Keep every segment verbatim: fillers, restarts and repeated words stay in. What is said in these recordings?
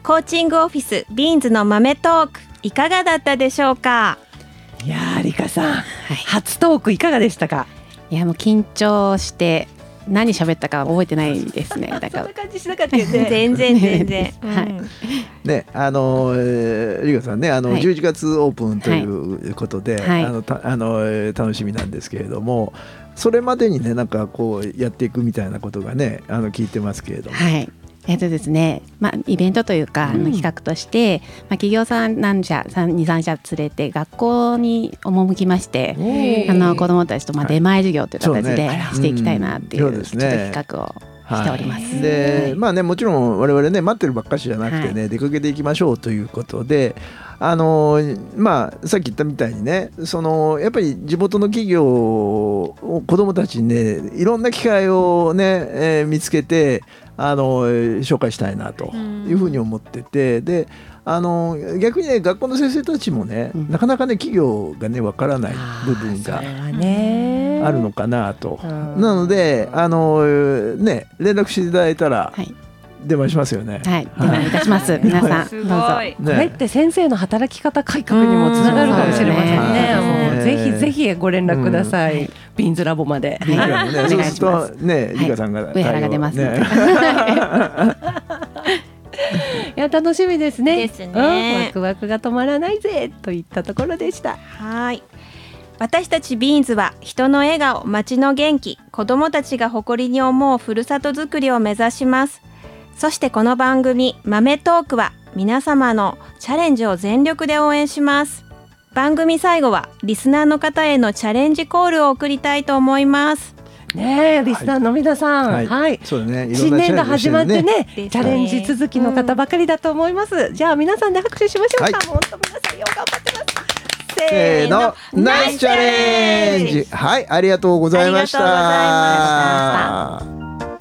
コーチングオフィスビーンズの豆トークいかがだったでしょうか。 いやーリカさん、はい、初トークいかがでしたか。 いやもう緊張して何喋ったか覚えてないですね。だからそんな感じしなかったよね。 全然全然、 はい、ね、あの、えー、リカさんね、あの、はい、じゅういちがつオープンということで、はい、あのたあの楽しみなんですけれども、それまでにねなんかこうやっていくみたいなことがねあの聞いてますけれども、 はい、えーとですねまあ、イベントというか、うん、企画として、まあ、企業さん何社にさん社連れて学校に赴きまして、あの子どもたちとまあ出前授業という形でしていきたいなっていう、ちょっと企画をしております。 はい、で、まあね、もちろん我々ね待ってるばっかしじゃなくてね、はい、出かけていきましょうということで、あのまあ、さっき言ったみたいにね、そのやっぱり地元の企業を子どもたちにねいろんな機会をね、えー、見つけてあの紹介したいなというふうに思ってて、であの逆にね学校の先生たちもね、うん、なかなかね企業がねわからない部分があるのかなと。なのであの、ね、連絡していただいたら、はい、出前しますよね。 はい、出前いたします。皆さんどうぞ。 これって先生の働き方改革にもつながるかもしれませんね。もうぜひぜひご連絡ください。うん、ビーンズラボまで。 ビーンズラボね。そうするとね、リカさんが上原が出ます。ね、 いや楽しみですね。 ですね。 うん、ワクワクが止まらないぜといったところでした。 はい。私たちビーンズは人の笑顔、街の元気、子どもたちが誇りに思うふるさとづくりを目指します。そしてこの番組豆トークは皆様のチャレンジを全力で応援します。番組最後はリスナーの方へのチャレンジコールを送りたいと思います。 ねえ、リスナーの皆さん、はい、はい、そうね、新年が始まってね、チャレンジ続きの方ばかりだと思います。うん、じゃあ皆さんで拍手しましょうか。はい、本当皆さんよく頑張ってます。 せーの、ナイスチャレンジ。はい、ありがとうございました。ありがとうございました。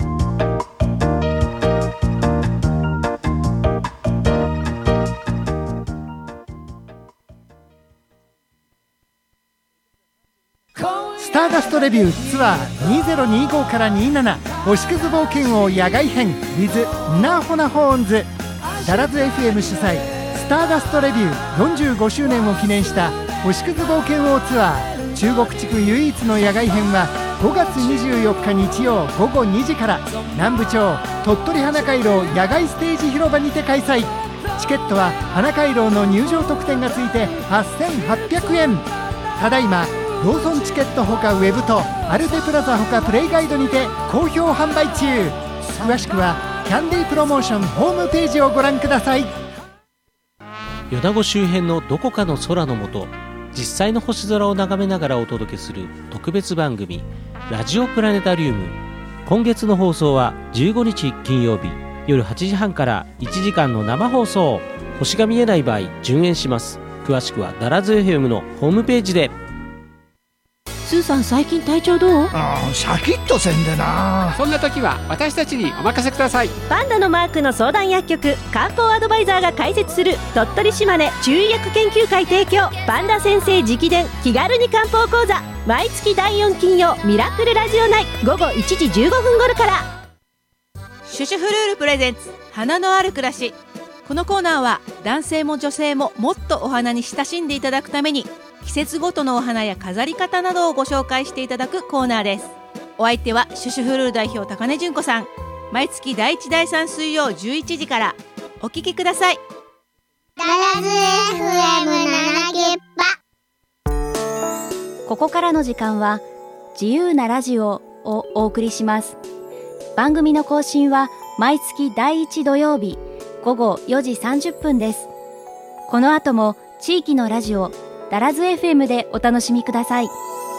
スターダストレビューツアーにせんにじゅうごからにじゅうなな星屑冒険王野外編 with ナホナホーンズ。ダラズ エフエム 主催スターダストレビューよんじゅうごしゅうねんを記念した星屑冒険王ツアー中国地区唯一の野外編はごがつにじゅうよっか日曜ごごにじから南部町鳥取花回廊野外ステージ広場にて開催。チケットは花回廊の入場特典がついてはっせんはっぴゃくえん。ただいまローソンチケットほかウェブとアルテプラザほかプレイガイドにて好評販売中。詳しくはキャンディープロモーションホームページをご覧ください。 米子周辺のどこかの空の下、実際の星空を眺めながらお届けする特別番組ラジオプラネタリウム。今月の放送はじゅうごにち金曜日夜はちじはんからいちじかんの生放送。星が見えない場合順延します。詳しくはダラズ エフエム のホームページで。 スーさん最近体調どう？ あーシャキッとせんでな。 そんな時は私たちにお任せください。 パンダのマークの相談薬局漢方アドバイザーが開設する鳥取島根中医薬研究会提供パンダ先生直伝気軽に漢方講座、毎月だいよん金曜ミラクルラジオ内午後いちじじゅうごふん頃から。 シュシュフルールプレゼンツ花のある暮らし。このコーナーは男性も女性ももっとお花に親しんでいただくために季節ごとのお花や飾り方などをご紹介していただくコーナーです。お相手はシュシュフルール代表高根純子さん。毎月だいいちだいさん水曜じゅういちじからお聞きください。 ダラズ エフエムなな きっぱ。 ここからの時間は自由なラジオをお送りします。番組の更新は毎月だいいち土曜日ごごよじさんじゅっぷんです。この後も地域のラジオダラズ エフエム でお楽しみください。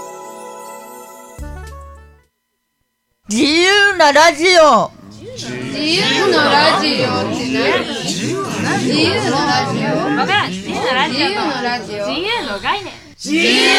自由なラジオ。 自由のラジオって何？自由のラジオ？わからん。自由のラジオ。自由の概念。自由